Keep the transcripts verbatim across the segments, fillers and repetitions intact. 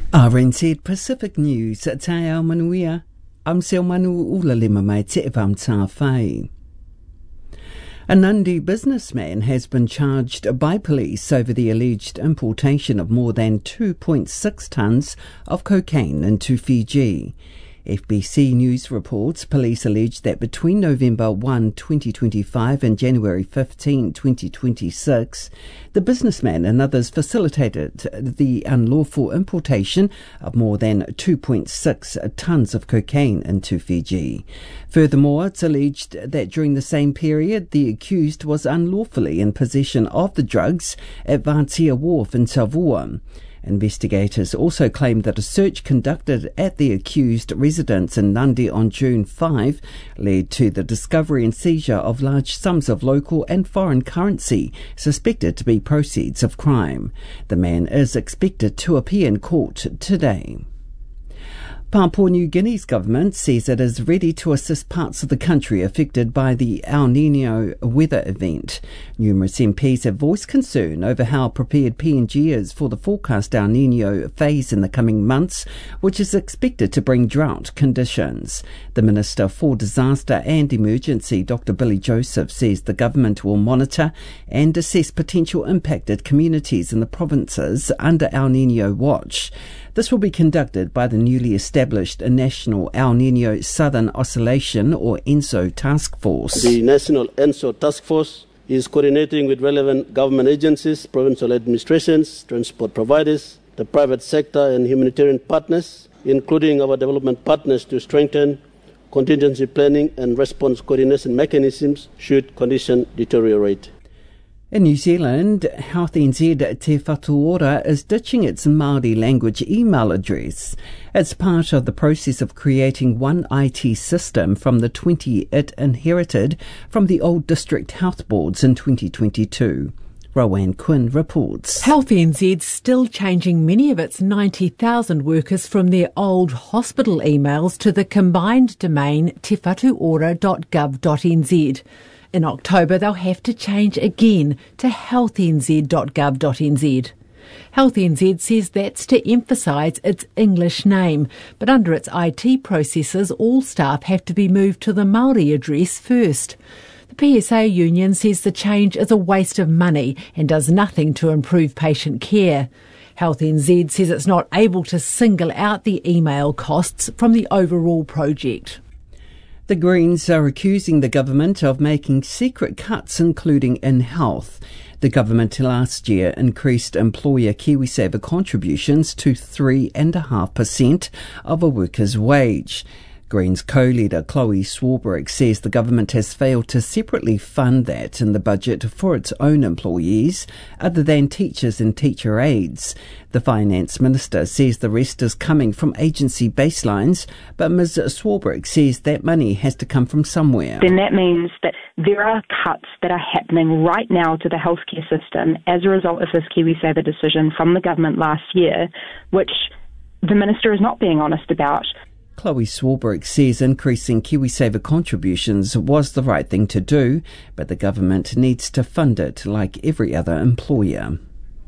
R N Z Pacific News, tae au manuia, am seo manu ula lima mai te evam tā whai. A Nandi businessman has been charged by police over the alleged importation of more than two point six tonnes of cocaine into Fiji. F B C News reports police alleged that between November first, twenty twenty-five and January fifteenth, twenty twenty-six, the businessman and others facilitated the unlawful importation of more than two point six tonnes of cocaine into Fiji. Furthermore, it's alleged that during the same period, the accused was unlawfully in possession of the drugs at Vatia Wharf in Tavua. Investigators also claimed that a search conducted at the accused residence in Nandi on June fifth led to the discovery and seizure of large sums of local and foreign currency suspected to be proceeds of crime. The man is expected to appear in court today. Papua New Guinea's government says it is ready to assist parts of the country affected by the El Niño weather event. Numerous M Ps have voiced concern over how prepared P N G is for the forecast El Niño phase in the coming months, which is expected to bring drought conditions. The Minister for Disaster and Emergency, Doctor Billy Joseph, says the government will monitor and assess potential impacted communities in the provinces under El Niño watch. This will be conducted by the newly established National El Niño Southern Oscillation, or ENSO, task force. The National ENSO task force is coordinating with relevant government agencies, provincial administrations, transport providers, the private sector and humanitarian partners, including our development partners, to strengthen contingency planning and response coordination mechanisms should conditions deteriorate. In New Zealand, Health N Z Te Whatuora is ditching its Māori language email address. It's part of the process of creating one I T system from the twenty it inherited from the old district health boards in twenty twenty-two. Rowan Quinn reports. Health N Z's still changing many of its ninety thousand workers from their old hospital emails to the combined domain te whatuora dot gov dot n z. In October, they'll have to change again to health n z dot gov dot n z. Health N Z says that's to emphasise its English name, but under its I T processes, all staff have to be moved to the Māori address first. The P S A union says the change is a waste of money and does nothing to improve patient care. Health N Z says it's not able to single out the email costs from the overall project. The Greens are accusing the government of making secret cuts, including in health. The government last year increased employer KiwiSaver contributions to three point five percent of a worker's wage. Greens co-leader Chloe Swarbrick says the government has failed to separately fund that in the budget for its own employees, other than teachers and teacher aides. The Finance Minister says the rest is coming from agency baselines, but Miz Swarbrick says that money has to come from somewhere. Then that means that there are cuts that are happening right now to the healthcare system as a result of this KiwiSaver decision from the government last year, which the Minister is not being honest about. Chloe Swarbrick says increasing KiwiSaver contributions was the right thing to do, but the government needs to fund it like every other employer.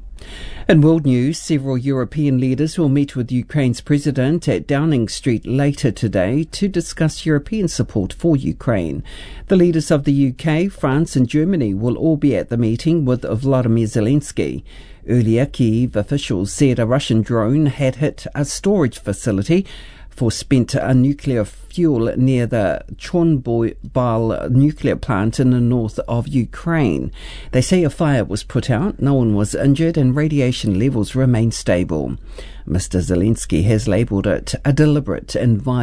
In world news, several European leaders will meet with Ukraine's president at Downing Street later today to discuss European support for Ukraine. The leaders of the U K, France and Germany will all be at the meeting with Volodymyr Zelensky. Earlier, Kyiv officials said a Russian drone had hit a storage facility for spent uh, nuclear fuel near the Chernobyl nuclear plant in the north of Ukraine. They say a fire was put out, no one was injured, and radiation levels remain stable. Mister Zelensky has labelled it a deliberate and violent